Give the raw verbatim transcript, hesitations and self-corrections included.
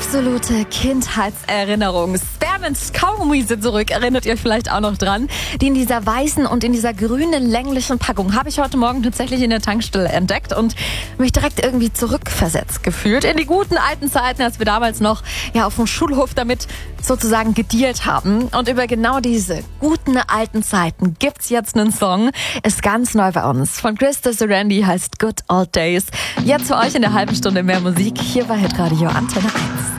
Absolute Kindheitserinnerung. Spearmints Kaugummi sind zurück, erinnert ihr euch vielleicht auch noch dran? Die in dieser weißen und in dieser grünen länglichen Packung habe ich heute Morgen tatsächlich in der Tankstelle entdeckt und mich direkt irgendwie zurückversetzt gefühlt in die guten alten Zeiten, als wir damals noch ja auf dem Schulhof damit sozusagen gedealt haben. Und über genau diese guten alten Zeiten gibt's jetzt einen Song, ist ganz neu bei uns. Von Krista Randy, heißt Good Old Days. Jetzt für euch in der halben Stunde mehr Musik hier bei Hitradio Antenne eins.